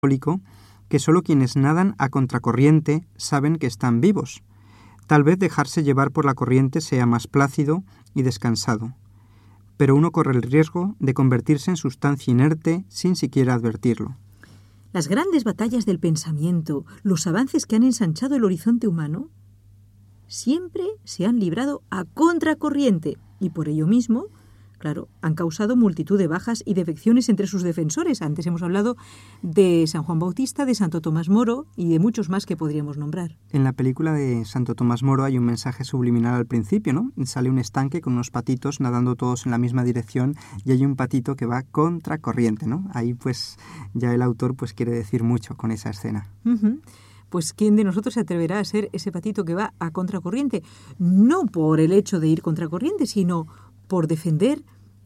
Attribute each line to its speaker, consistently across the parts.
Speaker 1: católico que solo quienes nadan a contracorriente saben que están vivos. Tal vez dejarse llevar por la corriente sea más plácido y descansado, pero uno corre el riesgo de convertirse en sustancia inerte sin siquiera advertirlo.
Speaker 2: Las grandes batallas del pensamiento, los avances que han ensanchado el horizonte humano, siempre se han librado a contracorriente y por ello mismo, claro, han causado multitud de bajas y defecciones entre sus defensores. Antes hemos hablado de San Juan Bautista, de Santo Tomás Moro y de muchos más que podríamos nombrar.
Speaker 1: En la película de Santo Tomás Moro hay un mensaje subliminal al principio, ¿no? Sale un estanque con unos patitos nadando todos en la misma dirección y hay un patito que va contracorriente, ¿no? Ahí pues ya el autor pues quiere decir mucho con esa escena.
Speaker 2: Uh-huh. Pues ¿quién de nosotros se atreverá a ser ese patito que va a contracorriente? No por el hecho de ir contracorriente, sino por defender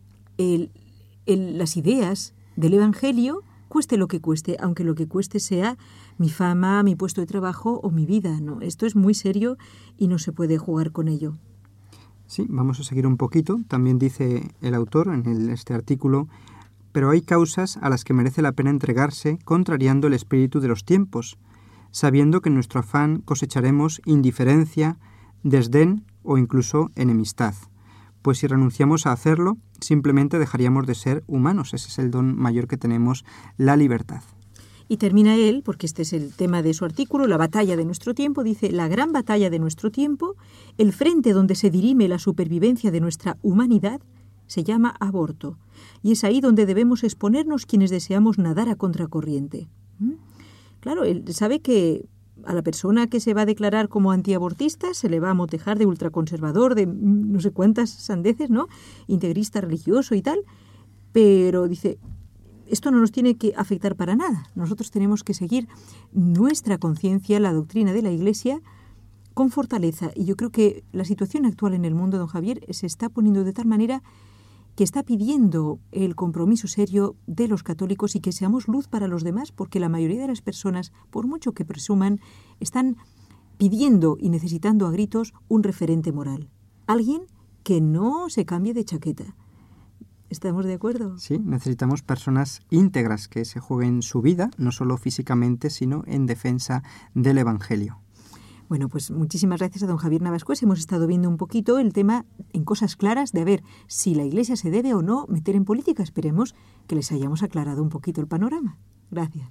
Speaker 2: las ideas del Evangelio, cueste lo que cueste, aunque lo que cueste sea mi fama, mi puesto de trabajo o mi vida, ¿no? Esto es muy serio y no se puede jugar con ello.
Speaker 1: Sí, vamos a seguir un poquito. También dice el autor en este artículo, pero hay causas a las que merece la pena entregarse contrariando el espíritu de los tiempos, sabiendo que en nuestro afán cosecharemos indiferencia, desdén o incluso enemistad. Pues si renunciamos a hacerlo, simplemente dejaríamos de ser humanos. Ese es el don mayor que tenemos, la libertad.
Speaker 2: Y termina él, porque este es el tema de su artículo, la batalla de nuestro tiempo, dice, la gran batalla de nuestro tiempo, el frente donde se dirime la supervivencia de nuestra humanidad, se llama aborto. Y es ahí donde debemos exponernos quienes deseamos nadar a contracorriente. Claro, él sabe que a la persona que se va a declarar como antiabortista se le va a motejar de ultraconservador, de no sé cuántas sandeces, ¿no? Integrista religioso y tal. Pero dice, esto no nos tiene que afectar para nada. Nosotros tenemos que seguir nuestra conciencia, la doctrina de la Iglesia, con fortaleza. Y yo creo que la situación actual en el mundo, don Javier, se está poniendo de tal manera que está pidiendo el compromiso serio de los católicos y que seamos luz para los demás, porque la mayoría de las personas, por mucho que presuman, están pidiendo y necesitando a gritos un referente moral. Alguien que no se cambie de chaqueta. ¿Estamos de acuerdo?
Speaker 1: Sí, necesitamos personas íntegras que se jueguen su vida, no solo físicamente, sino en defensa del Evangelio.
Speaker 2: Bueno, pues muchísimas gracias a don Javier Navascués. Hemos estado viendo un poquito el tema en cosas claras de a ver si la Iglesia se debe o no meter en política. Esperemos que les hayamos aclarado un poquito el panorama. Gracias.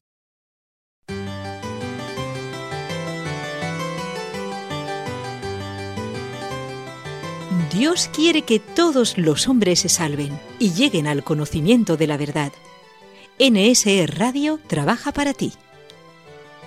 Speaker 3: Dios quiere que todos los hombres se salven y lleguen al conocimiento de la verdad. NSE Radio trabaja para ti.